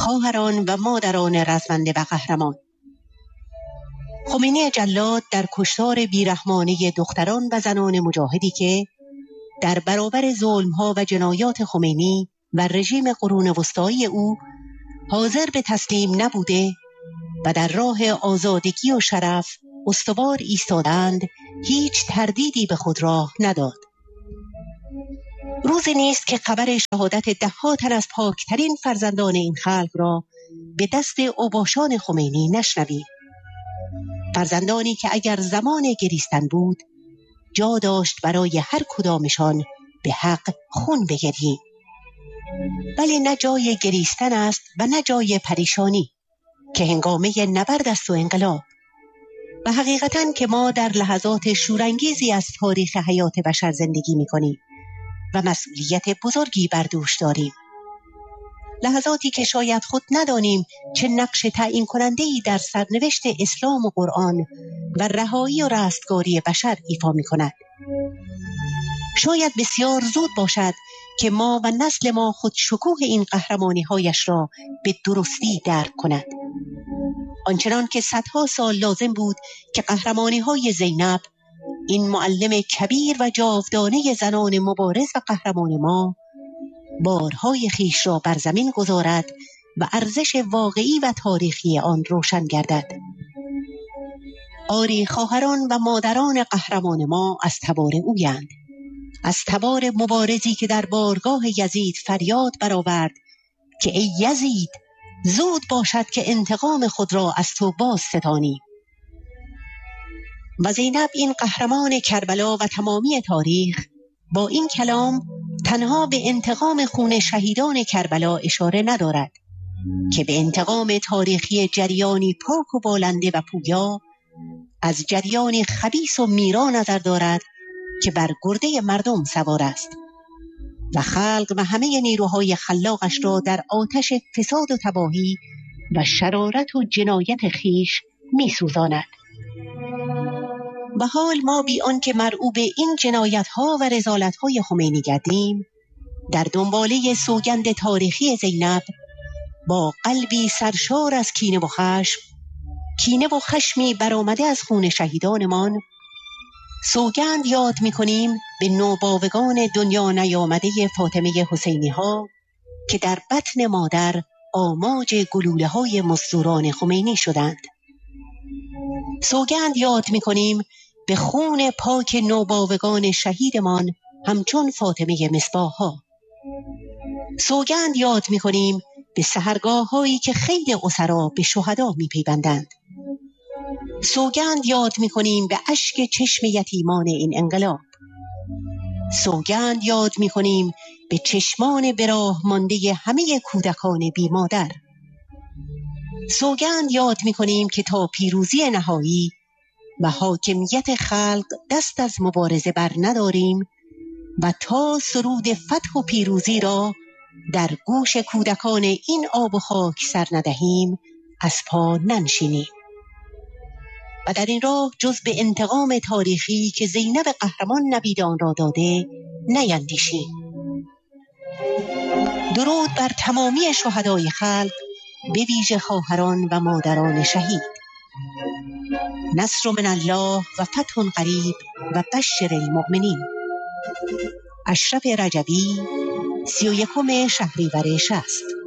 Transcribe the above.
خواهران و مادران رزمنده و قهرمان، خمینی جلاد در کشتار بیرحمانه دختران و زنان مجاهدی که در برابر ظلم‌ها و جنایات خمینی و رژیم قرون وسطایی او حاضر به تسلیم نبوده و در راه آزادگی و شرف استوار ایستادند، هیچ تردیدی به خود راه نداد. روزی نیست که خبر شهادت ده‌ها تن از پاکترین فرزندان این خلق را به دست اوباشان خمینی نشنویم. فرزندانی که اگر زمان گریستن بود جا داشت برای هر کدامشان به حق خون بگرییم، ولی نه جای گریستن است و نه جای پریشانی که هنگامه نبرد است و انقلاب، و حقیقتاً که ما در لحظات شورانگیزی از تاریخ حیات بشر زندگی می‌کنیم و مسئولیت بزرگی بر دوش داریم. لحظاتی که شاید خود ندانیم چه نقش تعیین کننده‌ای در سرنوشت اسلام و قرآن و رهایی و رستگاری بشر ایفا می‌کند. شاید بسیار زود باشد که ما و نسل ما خود شکوه این قهرمانی‌هایش را به درستی درک کند. آنچنان که صدها سال لازم بود که قهرمانی‌های زینب، این معلم کبیر و جاودانه زنان مبارز و قهرمان ما، بارهای خیش را بر زمین گذارد و ارزش واقعی و تاریخی آن روشن گردد. آری خواهران و مادران قهرمان ما از تبار اویند، از تبار مبارزی که در بارگاه یزید فریاد برآورد که ای یزید، زود باشد که انتقام خود را از تو باز ستانیم. و زینب، این قهرمان کربلا و تمامی تاریخ، با این کلام تنها به انتقام خون شهیدان کربلا اشاره ندارد که به انتقام تاریخی جریانی پاک و بالنده و پویا از جریانی خبیث و میرا نظر دارد که بر گرده مردم سوار است و خلق و همه نیروهای خلاقش را در آتش فساد و تباهی و شرارت و جنایت خیش می سوزاند. و حال ما بی آن که مرعوب این جنایت‌ها و رذالت‌های خمینی گردیم، در دنباله سوگند تاریخی زینب با قلبی سرشار از کینه و خشمی برآمده از خون شهیدانمان، سوگند یاد می‌کنیم به نوباوگان دنیا نیامده فاطمه حسینی ها که در بطن مادر آماج گلوله‌های مزدوران خمینی شدند. سوگند یاد می‌کنیم به خون پاک نوباوگان شهیدمان همچون فاطمه مصباح ها. سوگند یاد می‌کنیم به سحرگاه‌هایی که خیل اسرا به شهدا می‌پیوندند. سوگند یاد می‌کنیم به اشک چشم یتیمان این انقلاب. سوگند یاد می‌کنیم به چشمان به راه مانده همه کودکان بی مادر. سوگند یاد می‌کنیم که تا پیروزی نهایی و حاکمیت خلق دست از مبارزه بر نداریم و تا سرود فتح و پیروزی را در گوش کودکان این آب و خاک سر ندهیم، از پا ننشینیم. و در این راه جز به انتقام تاریخی که زینب قهرمان نوید آن را داده نیندیشیم. درود بر تمامی شهدای خلق، به ویژه خواهران و مادران شهید. نصر من الله و فتح قریب و بشر المؤمنین. اشرف رجبی، 31 شهریور 60.